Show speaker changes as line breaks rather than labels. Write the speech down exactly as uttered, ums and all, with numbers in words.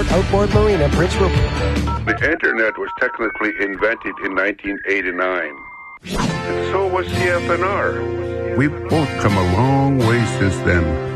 Resort Outboard Marina, Prince Rupert.
The Internet was technically invented in nineteen eighty-nine. And so was C F N R.
We've both come a long way since then.